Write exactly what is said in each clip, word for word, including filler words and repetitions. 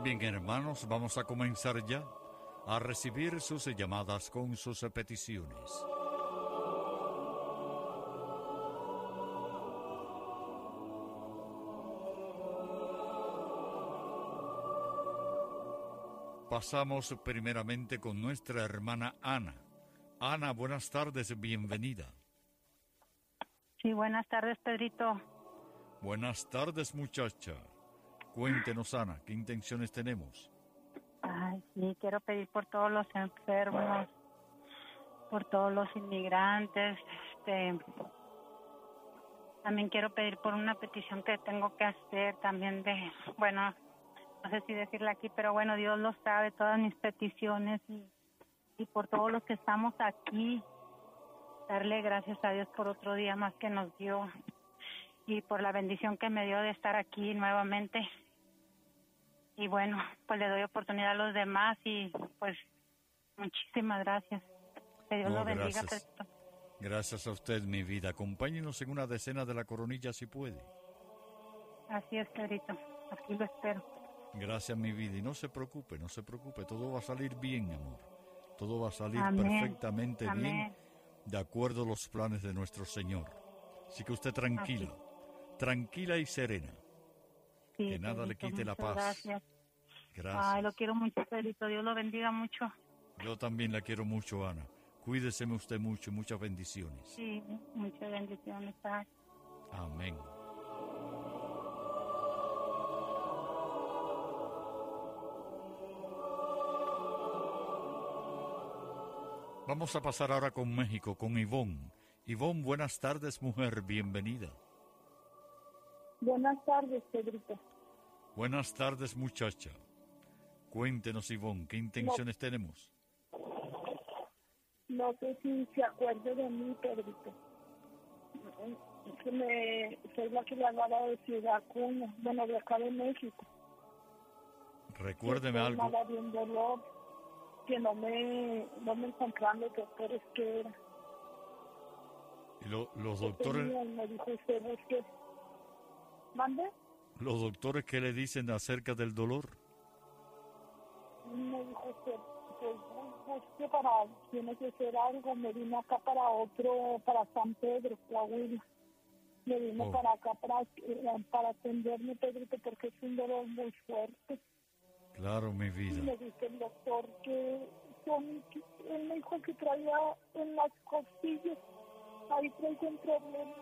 Bien, hermanos, vamos a comenzar ya a recibir sus llamadas con sus peticiones. Pasamos primeramente con nuestra hermana Ana. Ana, buenas tardes, bienvenida. Sí, buenas tardes, Pedrito. Buenas tardes, muchacha. Cuéntenos, Ana, ¿qué intenciones tenemos? Ay, sí, quiero pedir por todos los enfermos, por todos los inmigrantes. Este, también quiero pedir por una petición que tengo que hacer también de, bueno, no sé si decirla aquí, pero bueno, Dios lo sabe, todas mis peticiones y, y por todos los que estamos aquí, darle gracias a Dios por otro día más que nos dio y por la bendición que me dio de estar aquí nuevamente. Y bueno, pues le doy oportunidad a los demás y pues muchísimas gracias. Que Dios No, lo bendiga. gracias. Gracias a usted, mi vida. Acompáñenos en una decena de la coronilla si puede. Así es, Pedrito. Aquí lo espero. Gracias, mi vida. Y no se preocupe, no se preocupe. Todo va a salir bien, amor. Todo va a salir Amén. perfectamente Amén. bien, de acuerdo a los planes de nuestro Señor. Así que usted tranquila, Así. tranquila y serena. Sí, que nada Pedrito, le quite la paz. Gracias. Gracias. Ay, lo quiero mucho, Pedrito. Dios lo bendiga mucho. Yo también la quiero mucho, Ana. Cuídese usted mucho, muchas bendiciones. Sí, muchas bendiciones. Ay. Amén. Vamos a pasar ahora con México, con Ivonne. Ivonne, buenas tardes, mujer, bienvenida. Buenas tardes, Pedrito. Buenas tardes, muchacha. Cuéntenos, Ivonne, ¿qué intenciones no, tenemos? No sé si se acuerda de mí, Pedrito. Que me, soy la que le hablaba de Ciudad Acuña, bueno, de acá de México. Recuérdeme que algo. Mala de un dolor, que no me, no me encontraban los doctores que era. ¿Y lo, los doctores? Tenía, me dijo usted, es que... ¿Mande? ¿Los doctores qué le dicen acerca del dolor? Me dijo usted, pues, pues que para, tiene que hacer algo. Me vino acá para otro, para San Pedro, Coahuila. Me vino oh. para acá para, para atenderme, Pedrito, porque es un dolor muy fuerte. Claro, mi vida. Y me dice el doctor que son, que él me dijo que traía en las costillas, ahí traigo un problema.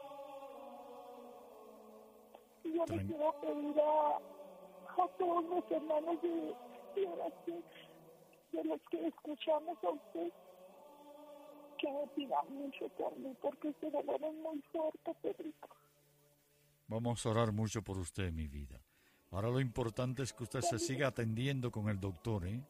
Y yo Tran... le quiero pedir a, a todos los hermanos de, de oración, de los que escuchamos a usted, que me pidan mucho por mí, porque este dolor es muy fuerte, Pedrito. Vamos a orar mucho por usted, mi vida. Ahora lo importante es que usted se siga atendiendo con el doctor, ¿eh?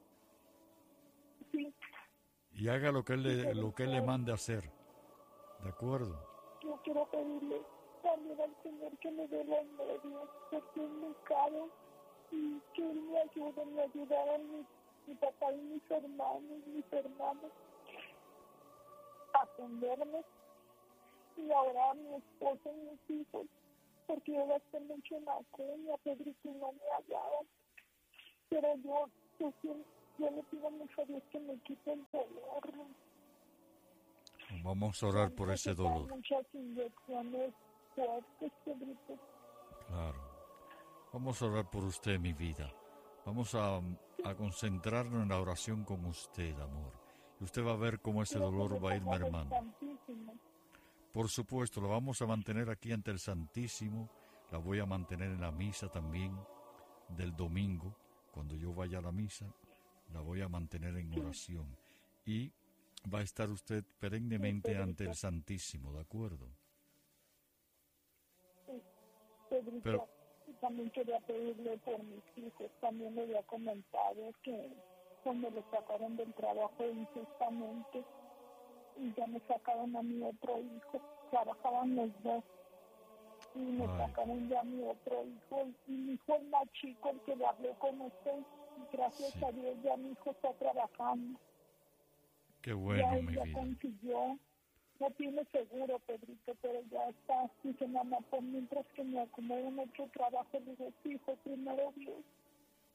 Sí. Y haga lo que él le, lo que él le mande a hacer. ¿De acuerdo? Yo quiero pedirle también al Señor que me dé los medios, porque es muy caro, y que Él me ayude, me ayudara a mi, mi papá y mis hermanos, mis hermanos, a atenderme, y ahora a mi esposo y mis hijos, porque yo gasté mucho en la cuña, Pedrito, y no me hallaban. Pero yo, yo, yo le pido mucho a Dios que me quite el dolor. Vamos a orar por ese dolor. Muchas inyecciones fuertes, Pedrito. Claro. Vamos a orar por usted, mi vida. Vamos a, a concentrarnos en la oración con usted, amor. Y usted va a ver cómo ese dolor va a ir mermando. Por supuesto, lo vamos a mantener aquí ante el Santísimo. La voy a mantener en la misa también del domingo. Cuando yo vaya a la misa, la voy a mantener en oración. Y va a estar usted perennemente ante el Santísimo, ¿de acuerdo? Sí, Pedrito, Pero, también quería pedirle por mis hijos. También le había comentado que cuando le sacaron del trabajo injustamente, y ya me sacaron a mi otro hijo, trabajaban los dos, y me Ay. sacaron ya a mi otro hijo, y mi hijo es más chico, el que le hablé con usted, y gracias sí. a Dios ya mi hijo está trabajando. Qué bueno, ya, mi ya vida. consiguió, no tiene seguro, Pedrito, pero ya está. Dice, mamá, por mientras que me acomodo en otro trabajo, le digo, sí, hijo, primero Dios.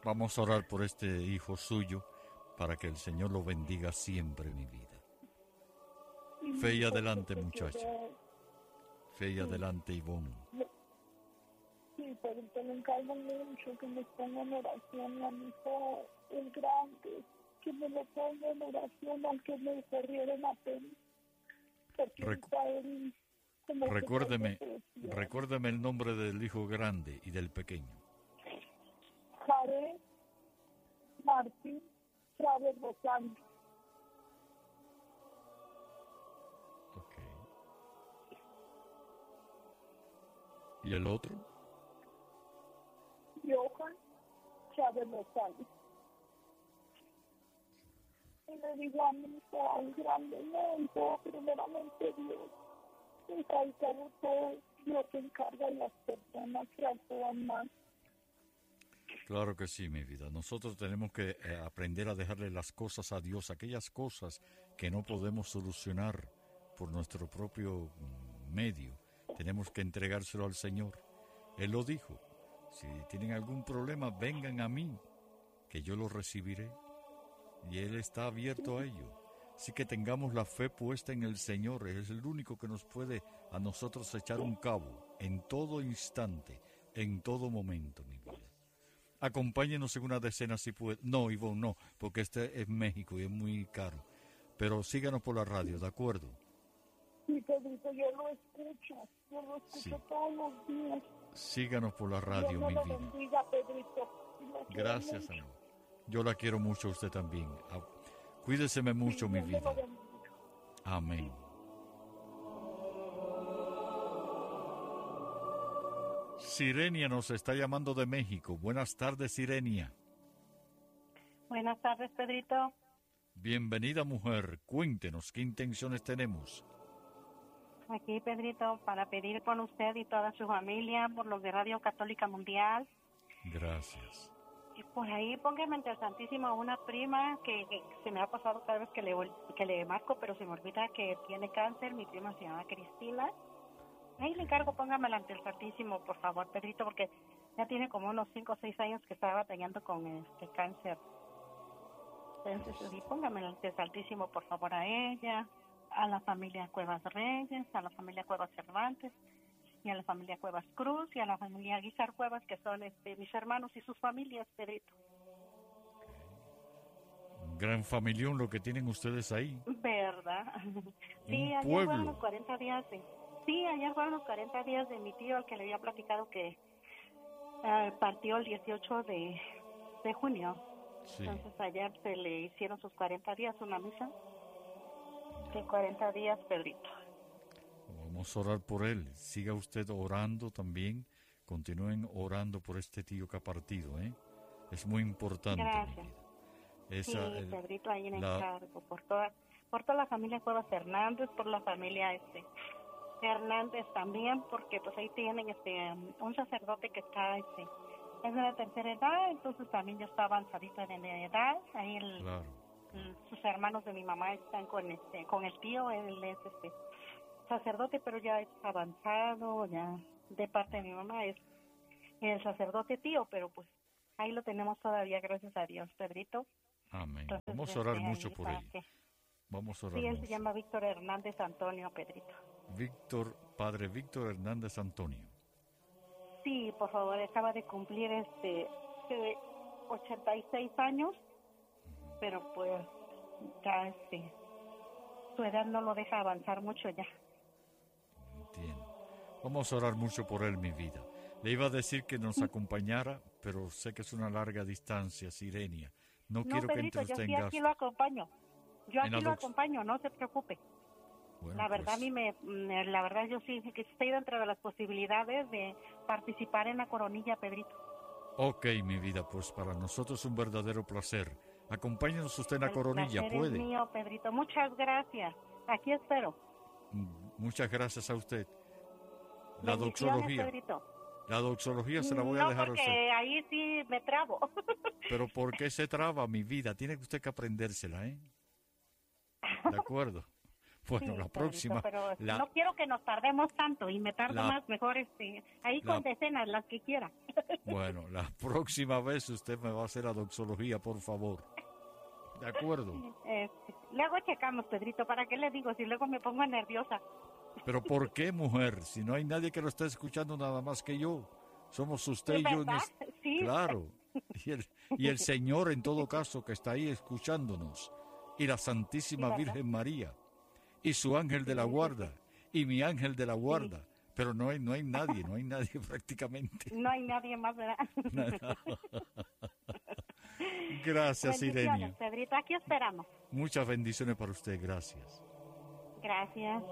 Vamos a orar por este hijo suyo para que el Señor lo bendiga siempre, mi vida. Fe y adelante, muchacha. Fe y adelante, Ivonne. Sí, pero te lo encargo mucho, que me ponga en oración a mi hijo, el grande, que me lo ponga en oración, aunque me corrieron apenas. Porque Recu él, como recuérdeme, que recuérdeme el nombre del hijo grande y del pequeño. Jared Martín Chávez Rosales. Ok. ¿Y el otro? Johan Chávez Rosales. Y le digo a mi hijo, al grande, no, hijo, primeramente Dios. Y al cabo todo Dios se encarga de las personas que actúan mal. Claro que sí, mi vida. Nosotros tenemos que eh, aprender a dejarle las cosas a Dios, aquellas cosas que no podemos solucionar por nuestro propio mm, medio. Tenemos que entregárselo al Señor. Él lo dijo. Si tienen algún problema, vengan a mí, que yo lo recibiré. Y Él está abierto a ello. Así que tengamos la fe puesta en el Señor. Él es el único que nos puede a nosotros echar un cabo en todo instante, en todo momento, mi vida. Acompáñenos en una decena si puede. No, Ivonne, no, porque este es México y es muy caro. Pero síganos por la radio, ¿de acuerdo? Sí, Pedrito, yo lo escucho. Yo lo escucho Sí. todos los días. Síganos por la radio, Dios me mi lo vida. bendiga, Pedrito. Y lo quiero Gracias, mucho. amor. Yo la quiero mucho a usted también. Ah, Cuídeseme mucho, mi Dios me lo vida. bendiga. Amén. Sirenia nos está llamando de México. Buenas tardes, Sirenia. Buenas tardes, Pedrito. Bienvenida, mujer. Cuéntenos qué intenciones tenemos. Aquí, Pedrito, para pedir por usted y toda su familia, por los de Radio Católica Mundial. Gracias. Y por ahí póngame ante el Santísimo a una prima que, que se me ha pasado cada vez que le, vol- que le marco, pero se me olvida que tiene cáncer. Mi prima se llama Cristina. Ahí le encargo, póngamela ante el Santísimo, por favor, Pedrito, porque ya tiene como unos cinco o seis años que está batallando con este cáncer. Entonces, sí, póngamela ante el Santísimo, por favor, a ella, a la familia Cuevas Reyes, a la familia Cuevas Cervantes, y a la familia Cuevas Cruz, y a la familia Guizar Cuevas, que son este, mis hermanos y sus familias, Pedrito. Un gran familión lo que tienen ustedes ahí. ¿Verdad? Sí, Un ayer pueblo. fueron los cuarenta días de... Sí, ayer fueron los cuarenta días de mi tío, al que le había platicado que eh, partió el dieciocho de, de junio. Sí. Entonces ayer se le hicieron sus cuarenta días, una misa de cuarenta días, Pedrito. Vamos a orar por él. Siga usted orando también. Continúen orando por este tío que ha partido, ¿eh? Es muy importante. Gracias. Mi vida. Esa, Sí, el- Pedrito, ahí en la- encargo, por toda, por toda la familia Cuevas Hernández, por la familia este Hernández también, porque pues ahí tienen este un sacerdote que está este es de la tercera edad, entonces también ya está avanzadito en edad. Ahí el, Claro. el- sus hermanos de mi mamá están con este con el tío, él es este sacerdote, pero ya es avanzado, ya de parte de mi mamá es el sacerdote tío, pero pues ahí lo tenemos todavía, gracias a Dios, Pedrito. Amén. Entonces, Vamos a orar desde mucho ahí por para él. que- Vamos a orar Sí, él se mucho. llama Víctor Hernández Antonio, Pedrito. Víctor, Padre Víctor Hernández Antonio. Sí, por favor, acaba de cumplir este eh, ochenta y seis años, pero pues ya este su edad no lo deja avanzar mucho ya. Entiendo. Vamos a orar mucho por él, mi vida. Le iba a decir que nos acompañara, pero sé que es una larga distancia, Sirenia. No, No, quiero Pedrito, que entre yo usted sí en aquí gasto. lo acompaño. Yo En aquí lo adox- acompaño, no se preocupe. Bueno, La verdad, pues, a mí me, mm, la verdad yo sí que estoy dentro de las posibilidades de participar en la coronilla, Pedrito. Ok, mi vida, pues para nosotros es un verdadero placer. Acompáñenos usted en la El coronilla, placer ¿puede? es mío, Pedrito. Muchas gracias. Aquí espero. Mm, Muchas gracias a usted. La Bendiciones, doxología. Pedrito. La doxología se la voy a no, dejar a porque usted. ahí sí me trabo. Pero ¿por qué se traba, mi vida? Tiene que usted que aprendérsela, ¿eh? De acuerdo. Bueno, sí, la próxima... Pedrito, pero la, no quiero que nos tardemos tanto y me tardo la, más, mejor este, ahí la, con decenas, las que quiera. Bueno, la próxima vez usted me va a hacer la doxología, por favor. ¿De acuerdo? Este, luego checamos, Pedrito, ¿para qué le digo? Si luego me pongo nerviosa. ¿Pero por qué, mujer? Si no hay nadie que lo esté escuchando nada más que yo. Somos usted y yo en ¿Verdad? es... Sí. Claro. Y el, y el Señor, en todo caso, que está ahí escuchándonos. Y la Santísima Sí, Virgen María. Y su ángel de la guarda. Y mi ángel de la guarda. Sí. Pero no hay, no hay nadie, no hay nadie prácticamente. No hay nadie más, ¿verdad? Gracias, Irenia. Pedrito, aquí esperamos. Muchas bendiciones para usted, gracias. Gracias.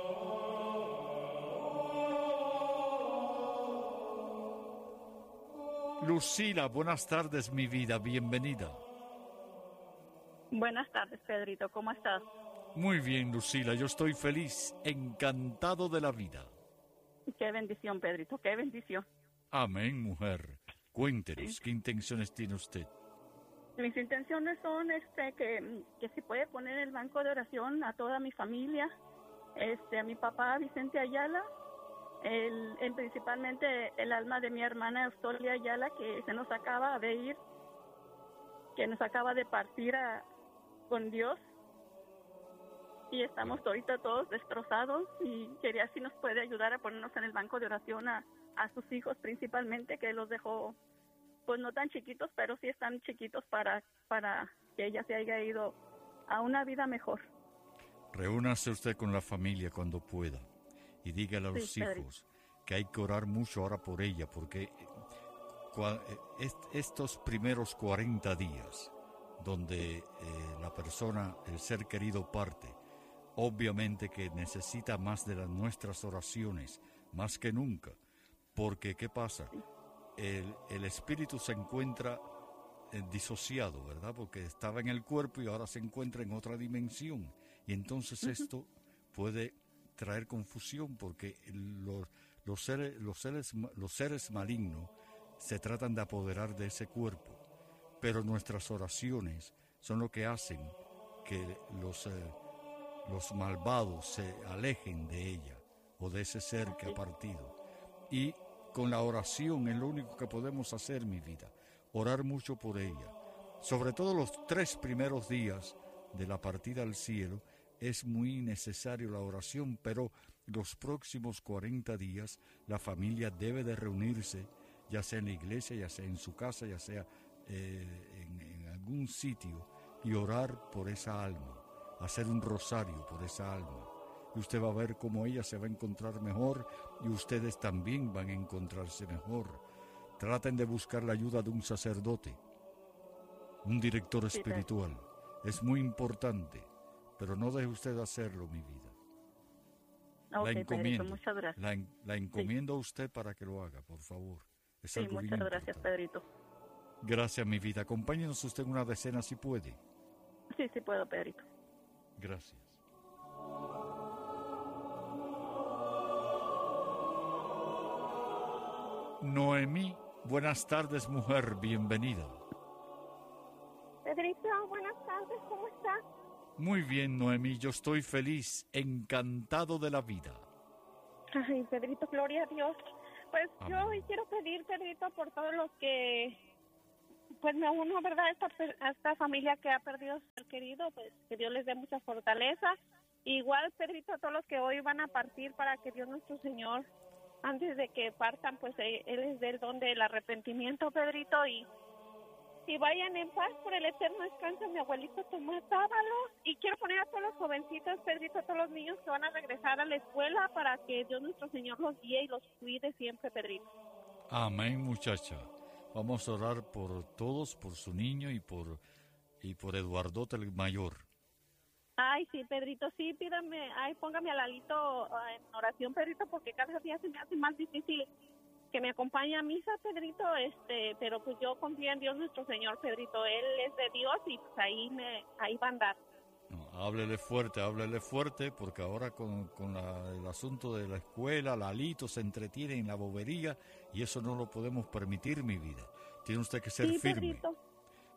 Lucila, buenas tardes, mi vida, bienvenida. Buenas tardes, Pedrito, ¿cómo estás? Muy bien, Lucila, yo estoy feliz, encantado de la vida. Qué bendición, Pedrito, qué bendición. Amén, mujer. Cuéntenos, Sí. ¿qué intenciones tiene usted? Mis intenciones son este que, que se puede poner en el banco de oración a toda mi familia, este a mi papá Vicente Ayala, el, el- principalmente el alma de mi hermana Eustolia Ayala, que se nos acaba de ir, que nos acaba de partir a- con Dios, y estamos ahorita todos destrozados, y quería si nos puede ayudar a ponernos en el banco de oración a, a sus hijos principalmente, que los dejó pues no tan chiquitos, pero sí están chiquitos para, para que ella se haya ido a una vida mejor. Reúnase usted con la familia cuando pueda y dígale a los Sí, Pedrito. hijos que hay que orar mucho ahora por ella, porque eh, cua- eh, est- estos primeros cuarenta días donde eh, la persona, el ser querido parte, obviamente que necesita más de las nuestras oraciones, más que nunca, porque ¿qué pasa? El, el espíritu se encuentra eh, disociado, ¿verdad? Porque estaba en el cuerpo y ahora se encuentra en otra dimensión. Y entonces esto puede traer confusión porque los, los, seres, los, seres, los seres malignos se tratan de apoderar de ese cuerpo. Pero nuestras oraciones son lo que hacen que los, eh, los malvados se alejen de ella o de ese ser que ha partido. Y con la oración es lo único que podemos hacer, mi vida, orar mucho por ella. Sobre todo los tres primeros días de la partida al cielo es muy necesario la oración, pero los próximos cuarenta días la familia debe de reunirse, ya sea en la iglesia, ya sea en su casa, ya sea eh, en, en algún sitio, y orar por esa alma, hacer un rosario por esa alma. Y usted va a ver cómo ella se va a encontrar mejor y ustedes también van a encontrarse mejor. Traten de buscar la ayuda de un sacerdote, un director Sí, espiritual. Es muy importante, pero no deje usted de hacerlo, mi vida. Ok, La Pedrito, encomiendo, muchas gracias. la, en- la encomiendo a usted para que lo haga, por favor. Es Sí, algo muchas bien gracias, importante. Pedrito. Gracias, mi vida. Acompáñenos usted en una decena si puede. Sí, sí puedo, Pedrito. Gracias. Noemí, buenas tardes, mujer, bienvenida. Pedrito, buenas tardes, ¿cómo estás? Muy bien, Noemí, yo estoy feliz, encantado de la vida. Ay, Pedrito, gloria a Dios. Pues Amén. yo hoy quiero pedir, Pedrito, por todos los que, pues me uno, ¿verdad? Esta, per- a esta familia que ha perdido a su ser querido, pues que Dios les dé mucha fortaleza. Igual, Pedrito, a todos los que hoy van a partir, para que Dios nuestro Señor, antes de que partan, pues eh, Él les dé el don del arrepentimiento, Pedrito, y, y vayan en paz por el eterno descanso de mi abuelito Tomás Dávalos. Y quiero poner a todos los jovencitos, Pedrito, a todos los niños que van a regresar a la escuela, para que Dios nuestro Señor los guíe y los cuide siempre, Pedrito. Amén, muchacha. Vamos a orar por todos, por su niño y por, y por Eduardote el mayor. Ay, sí, Pedrito, sí, pídame, ay, póngame al ladito ah, en oración, Pedrito, porque cada día se me hace más difícil que me acompañe a misa, Pedrito, este, pero pues yo confío en Dios nuestro Señor, Pedrito, Él es de Dios y pues ahí me, ahí va a andar. No, háblele fuerte, háblele fuerte, porque ahora con, con la- el asunto de la escuela, Lalito se entretiene en la bobería y eso no lo podemos permitir, mi vida. Tiene usted que ser Sí, firme, Pedrito.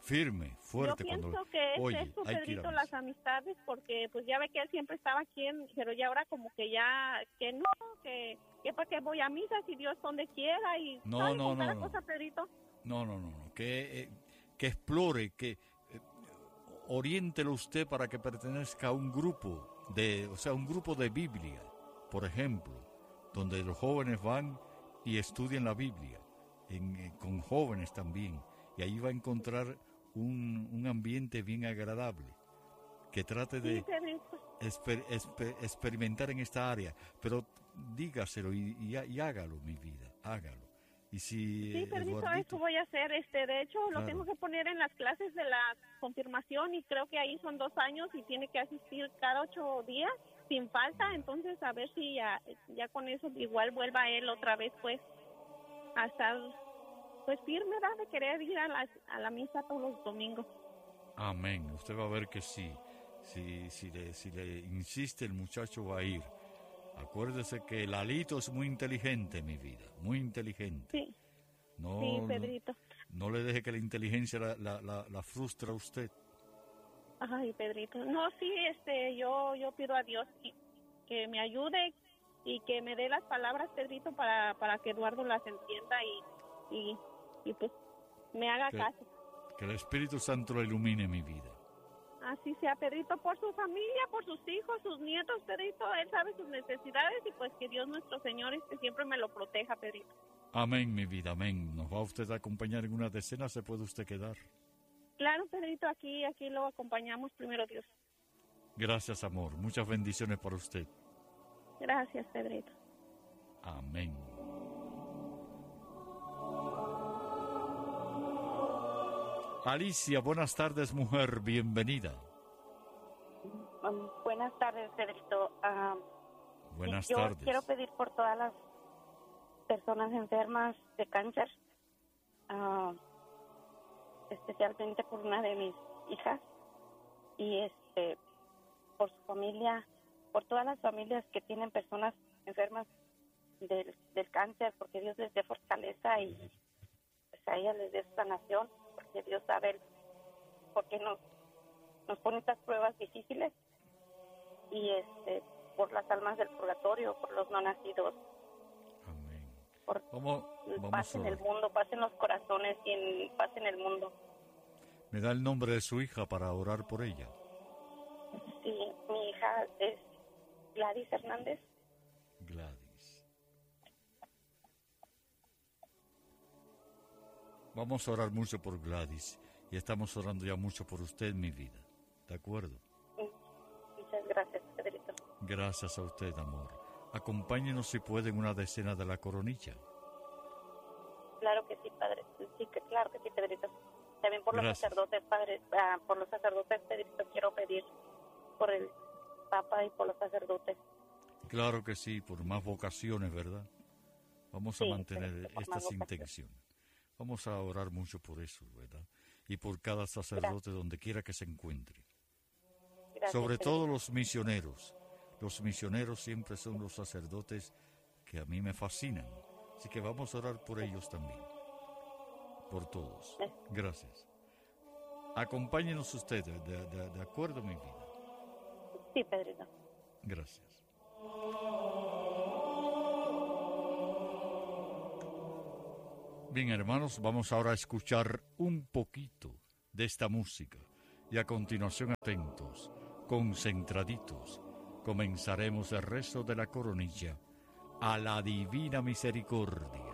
firme, fuerte. Yo pienso cuando, que es oye, eso, hay que ir a Pedrito, misa. las amistades, porque pues ya ve que él siempre estaba aquí, en- pero ya ahora como que ya, que no, que, que para qué voy a misa si Dios donde quiera y No, ¿sabe? no, Con cada no, no. cosa, Pedrito. No, no, no, no. Que, eh, que explore, que eh, oriéntelo usted para que pertenezca a un grupo, de, o sea, un grupo de Biblia, por ejemplo, donde los jóvenes van y estudian la Biblia, en, eh, con jóvenes también, y ahí va a encontrar un, un ambiente bien agradable, que trate Sí, de Pedrito. exper- exper- experimentar en esta área, pero dígaselo y, y, y hágalo, mi vida, hágalo. Y si Sí, eh, Pedrito, Eduardito- eso voy a hacer. Este, de hecho, Claro. lo tengo que poner en las clases de la confirmación y creo que ahí son dos años y tiene que asistir cada ocho días sin falta. Entonces, a ver si ya, ya con eso igual vuelva él otra vez, pues, a estar, pues, firme, ¿verdad? De querer ir a la, a la misa todos los domingos. Amén. Usted va a ver que sí. Si, si, le, si le insiste, el muchacho va a ir. Acuérdese que Lalito es muy inteligente, mi vida. Muy inteligente. Sí, No, sí, no, Pedrito. no le deje que la inteligencia la, la, la, la frustre a usted. Ay, Pedrito. No, sí, este, yo, yo pido a Dios que, que me ayude y que me dé las palabras, Pedrito, para, para que Eduardo las entienda y, y, y pues me haga Que, caso. que el Espíritu Santo lo ilumine, mi vida. Así sea, Pedrito, por su familia, por sus hijos, sus nietos, Pedrito. Él sabe sus necesidades y pues que Dios nuestro Señor este siempre me lo proteja, Pedrito. Amén, mi vida, amén. ¿Nos va usted a acompañar en una decena? ¿Se puede usted quedar? Claro, Pedrito, aquí, aquí lo acompañamos, primero Dios. Gracias, amor. Muchas bendiciones para usted. Gracias, Pedrito. Amén. Alicia, buenas tardes, mujer. Bienvenida. Um, buenas tardes, Pedrito. Um, Buenas yo tardes. quiero pedir por todas las personas enfermas de cáncer, uh, especialmente por una de mis hijas y este por su familia, por todas las familias que tienen personas enfermas del, del cáncer, porque Dios les dé fortaleza y pues, a ellas les dé sanación, porque Dios sabe por qué nos, nos pone estas pruebas difíciles. Y este por las almas del purgatorio, por los no nacidos, Amén. por Vamos, vamos paz a en el orar. mundo, paz en los corazones y en, paz en el mundo. ¿Me da el nombre de su hija para orar por ella? Sí, mi hija es Gladys Hernández. Gladys. Vamos a orar mucho por Gladys y estamos orando ya mucho por usted, mi vida. ¿De acuerdo? Muchas gracias, Pedrito. Gracias a usted, amor. Acompáñenos si puede en una decena de la coronilla. Claro que sí, padre. Sí, que, claro que sí, Pedrito. También por los Gracias. sacerdotes, padre. ah, por los sacerdotes, Pedrito, quiero pedir por el Papa y por los sacerdotes. Claro que sí, por más vocaciones, ¿verdad? Vamos a Sí, mantener Pedrito, por más estas vocaciones. intenciones. Vamos a orar mucho por eso, ¿verdad? Y por cada sacerdote donde quiera que se encuentre. Gracias, Sobre Pedrito. todo los misioneros. Los misioneros siempre son los sacerdotes que a mí me fascinan. Así que vamos a orar por ellos también. Por todos. Gracias. Acompáñenos ustedes, de, de, de acuerdo, mi vida. Sí, Pedrito. Gracias. Bien, hermanos, vamos ahora a escuchar un poquito de esta música y a continuación atentos, concentraditos, comenzaremos el rezo de la coronilla a la divina misericordia.